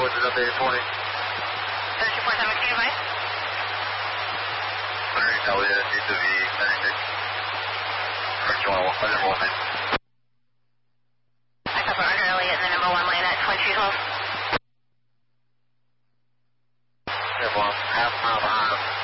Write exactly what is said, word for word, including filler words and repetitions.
which is up to eight twenty. thirty-two point seven, can you advise? Underneath Elliott, east of the ninety-six. Correct, you want one, number one lane. I cover under Elliott in the number one lane at twenty-two twelve. Yeah, well, half a mile behind.